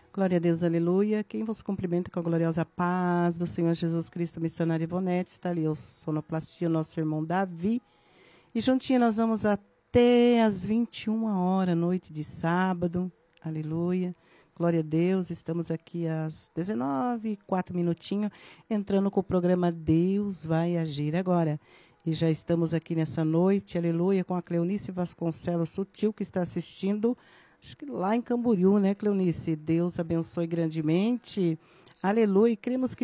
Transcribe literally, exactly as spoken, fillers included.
Glória a Deus, aleluia. Quem vos cumprimenta com a gloriosa paz do Senhor Jesus Cristo, missionário Ivonete, está ali o sonoplastia, o nosso irmão Davi. E juntinho nós vamos até às vinte e uma horas, noite de sábado. Aleluia. Glória a Deus. Estamos aqui às dezenove, quatro minutinhos, entrando com o programa Deus vai agir agora. E já estamos aqui nessa noite, aleluia, com a Cleonice Vasconcelos Sutil, que está assistindo, acho que lá em Camboriú, né, Cleonice? Deus abençoe grandemente. Aleluia. E cremos que